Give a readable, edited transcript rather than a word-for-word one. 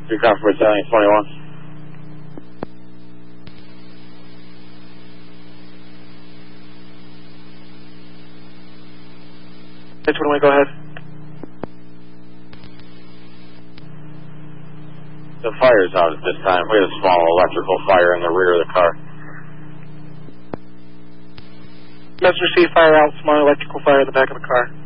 Recon for Battalion 21. Hey, 21, go ahead. The fire's out at this time. We had a small electrical fire in the rear of the car. Message received, fire out, small electrical fire in the back of the car.